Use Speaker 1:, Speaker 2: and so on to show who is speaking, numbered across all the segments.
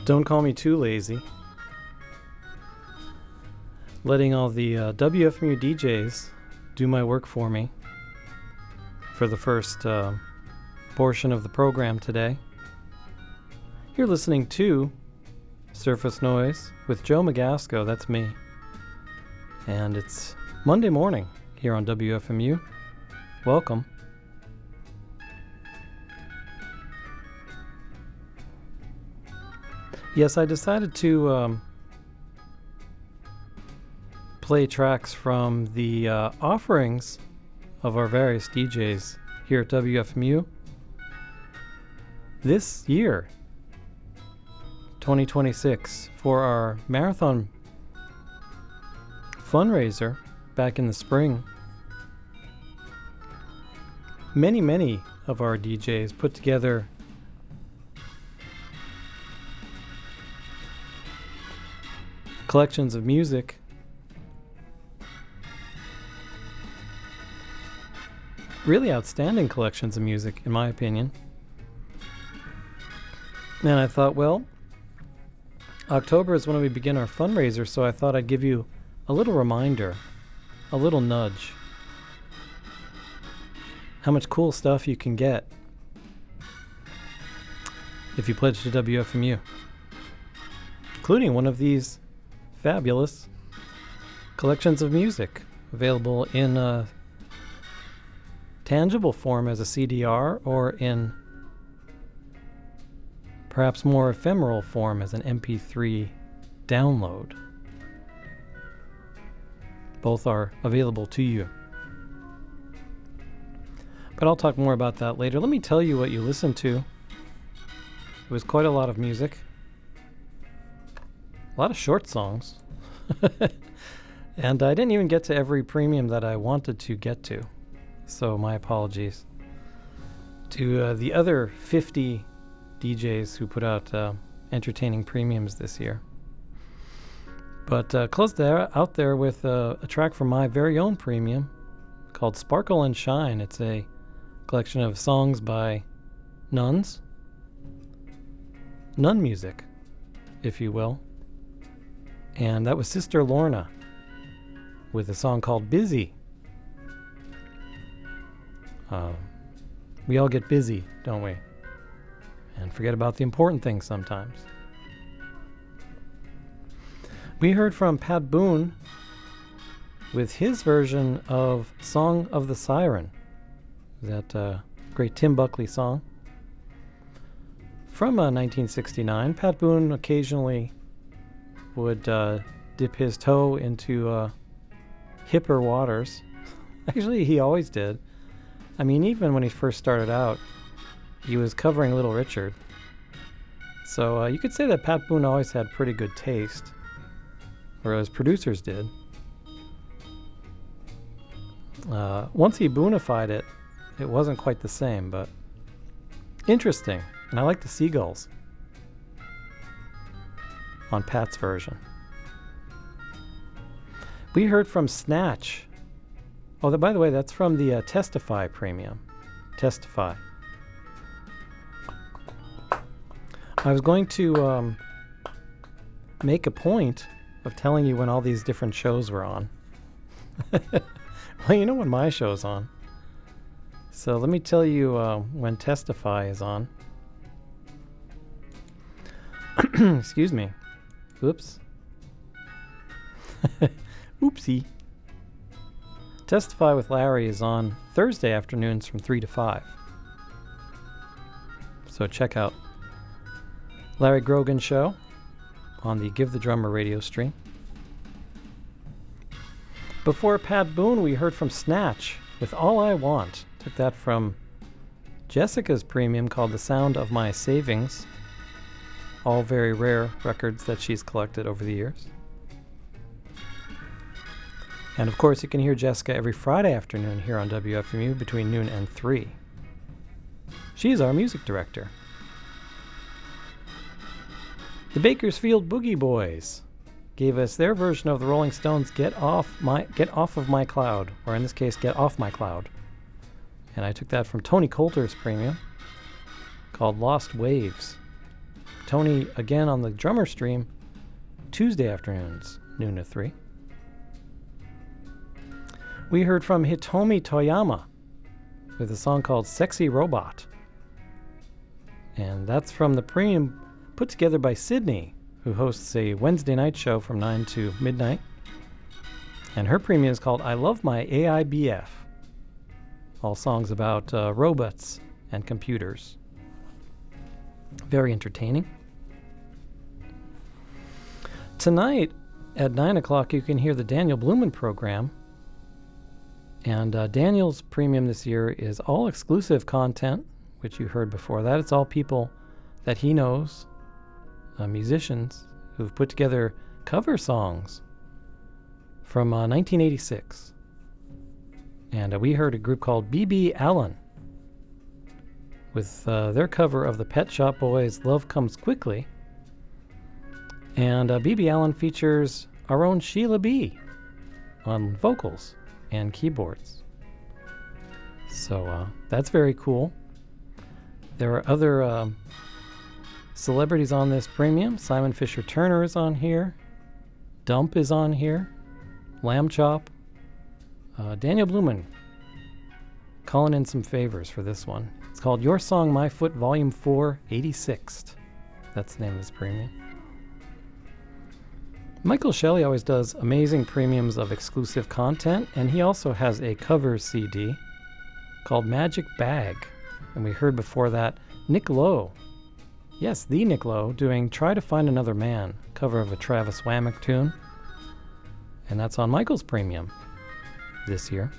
Speaker 1: Don't call me too lazy. Letting all the WFMU DJs do my work for me for the first portion of the program today. You're listening to Surface Noise with Joe Magasco, that's me. And it's Monday morning here on WFMU. Welcome. Yes, I decided to play tracks from the offerings of our various DJs here at WFMU. This year, 2026, for our marathon fundraiser back in the spring, many of our DJs put together collections of music really outstanding collections of music, in my opinion. And I thought, well, October is when we begin our fundraiser, so I thought I'd give you a little reminder, a little nudge, how much cool stuff you can get if you pledge to WFMU, including one of these fabulous collections of music available in a tangible form as a CDR or in perhaps more ephemeral form as an MP3 download. Both are available to you. But I'll talk more about that later. Let me tell you what you listened to. It was quite a lot of music. A lot of short songs. And I didn't even get to every premium that I wanted to get to. So my apologies to the other 50 DJs who put out entertaining premiums this year. But closed out there with a track from my very own premium called Sparkle and Shine. It's a collection of songs by nuns. Nun music, if you will. And that was Sister Lorna with a song called Busy. We all get busy, don't we? And forget about the important things sometimes. We heard from Pat Boone with his version of Song of the Siren. That great Tim Buckley song. From 1969, Pat Boone occasionally would dip his toe into hipper waters. Actually, he always did. I mean, even when he first started out, he was covering Little Richard. So you could say that Pat Boone always had pretty good taste, or as producers did. Once he Boonified it, it wasn't quite the same, but interesting. And I like the seagulls on Pat's version. We heard from Snatch. Oh, by the way, that's from the Testify premium. Testify. I was going to make a point of telling you when all these different shows were on. Well, you know when my show's on. So let me tell you when Testify is on. Excuse me. Oops. Oopsie. Testify with Larry is on Thursday afternoons from 3 to 5. So check out Larry Grogan's show on the Give the Drummer radio stream. Before Pat Boone, we heard from Snatch with All I Want. Took that from Jessica's premium called The Sound of My Savings. All very rare records that she's collected over the years. And of course, you can hear Jessica every Friday afternoon here on WFMU between noon and 3. She's our music director. The Bakersfield Boogie Boys gave us their version of the Rolling Stones' Get Off of My Cloud, or in this case, Get Off My Cloud. And I took that from Tony Coulter's premium called Lost Waves. Tony again on the drummer stream Tuesday afternoons, noon to 3. We heard from Hitomi Toyama with a song called Sexy Robot. And that's from the premium put together by Sydney, who hosts a Wednesday night show from 9 to midnight. And her premium is called I Love My AIBF. All songs about robots and computers. Very entertaining. Tonight at 9 o'clock you can hear the Daniel Blumen program. And Daniel's premium this year is all exclusive content, which you heard before that. It's all people that he knows, musicians who've put together cover songs from 1986. And we heard a group called BB Allen with their cover of the Pet Shop Boys' Love Comes Quickly. And BB Allen features our own Sheila B. on vocals and keyboards. So that's very cool. There are other celebrities on this premium. Simon Fisher Turner is on here. Dump is on here. Lamb Chop. Daniel Blumen calling in some favors for this one. It's called Your Song, My Foot, Volume 4, 86th. That's the name of this premium. Michael Shelley always does amazing premiums of exclusive content, and he also has a cover CD called Magic Bag. And we heard before that Nick Lowe. Yes, the Nick Lowe doing Try to Find Another Man, cover of a Travis Wammack tune. And that's on Michael's premium this year.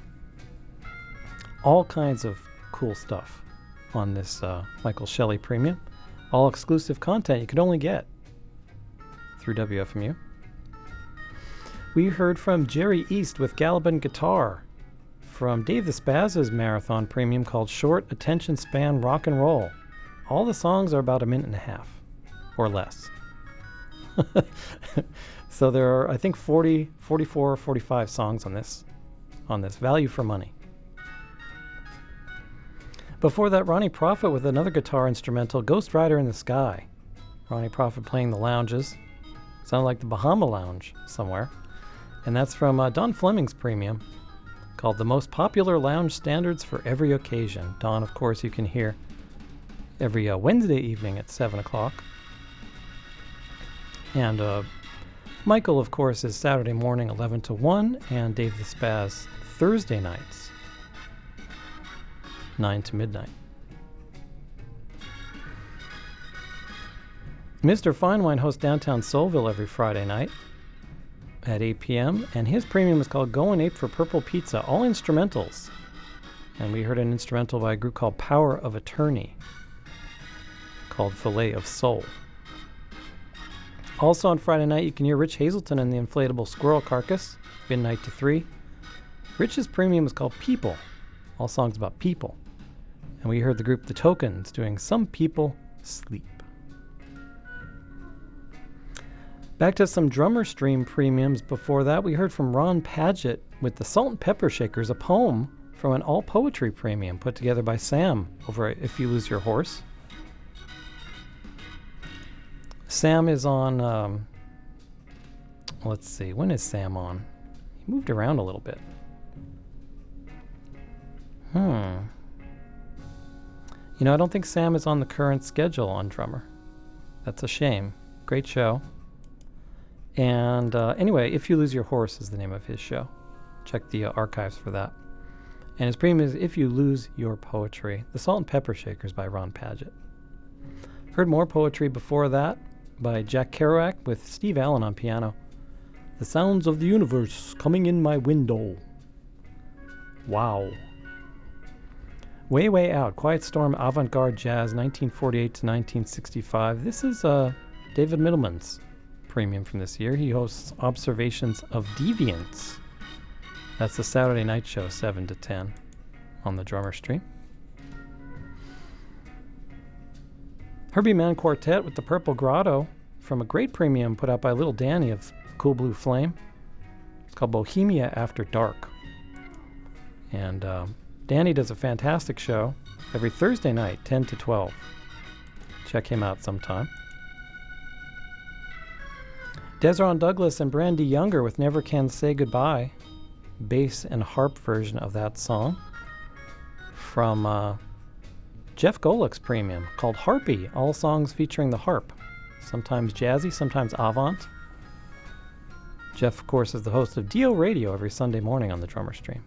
Speaker 1: All kinds of cool stuff on this Michael Shelley premium. All exclusive content you could only get through WFMU. We heard from Jerry East with Gallivan Guitar from Dave the Spaz's marathon premium called Short Attention Span Rock and Roll. All the songs are about a minute and a half or less. So there are, I think, 40, 44, 45 songs on this value for money. Before that, Ronnie Prophet with another guitar instrumental, Ghost Rider in the Sky. Ronnie Prophet playing the lounges. Sounded like the Bahama Lounge somewhere. And that's from Don Fleming's premium called The Most Popular Lounge Standards for Every Occasion. Don, of course, you can hear every Wednesday evening at 7 o'clock. And Michael, of course, is Saturday morning 11 to 1, and Dave the Spaz Thursday nights 9 to midnight. Mr. Finewine hosts Downtown Soulville every Friday night at 8 p.m., and his premium is called Goin' Ape for Purple Pizza, all instrumentals. And we heard an instrumental by a group called Power of Attorney called Filet of Soul. Also on Friday night, you can hear Rich Hazelton and the Inflatable Squirrel Carcass, midnight to 3. Rich's premium is called People, all songs about people. And we heard the group The Tokens doing Some People Sleep. Back to some drummer stream premiums. Before that, we heard from Ron Padgett with the Salt and Pepper Shakers, a poem from an all poetry premium put together by Sam over at If You Lose Your Horse. Sam is on, let's see, when is Sam on? He moved around a little bit. You know, I don't think Sam is on the current schedule on Drummer. That's a shame. Great show. And anyway, If You Lose Your Horse is the name of his show. Check the archives for that. And his premium is If You Lose Your Poetry, The Salt and Pepper Shakers by Ron Padgett. Heard more poetry before that by Jack Kerouac with Steve Allen on piano. The sounds of the universe coming in my window. Wow. Way, Way Out, Quiet Storm Avant-Garde Jazz, 1948 to 1965. This is David Middleman's premium from this year. He hosts Observations of Deviance. That's the Saturday night show, 7 to 10 on the Drummer Stream. Herbie Mann Quartet with the Purple Grotto from a great premium put out by Little Danny of Cool Blue Flame. It's called Bohemia After Dark. And Danny does a fantastic show every Thursday night, 10 to 12. Check him out sometime. Desron Douglas and Brandy Younger with Never Can Say Goodbye. Bass and harp version of that song from Jeff Golick's Premium called Harpy. All songs featuring the harp. Sometimes jazzy, sometimes avant. Jeff, of course, is the host of Dio Radio every Sunday morning on the Drummer Stream.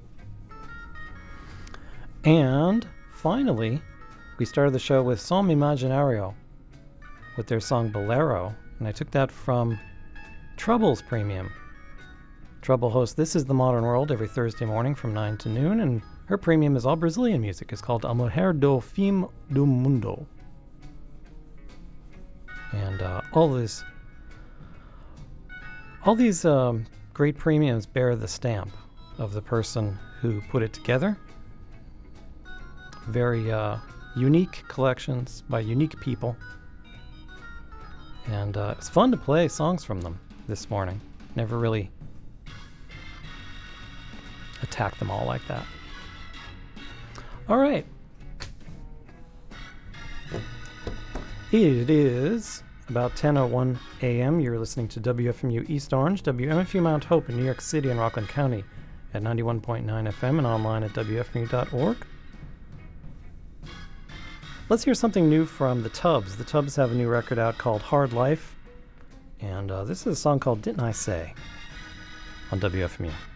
Speaker 1: And finally, we started the show with Som Imaginario with their song Bolero. And I took that from Trouble's Premium. Trouble hosts This Is the Modern World every Thursday morning from 9 to noon, and her premium is all Brazilian music. It's called A Mulher do Fim do Mundo. And all these great premiums bear the stamp of the person who put it together. Very unique collections by unique people. And it's fun to play songs from them this morning. Never really attack them all like that. All right. It is about 10:01 a.m. You're listening to WFMU East Orange, WMFU Mount Hope in New York City and Rockland County at 91.9 FM and online at WFMU.org. Let's hear something new from the Tubbs. The Tubbs have a new record out called Hard Life, and this is a song called Didn't I Say on WFMU.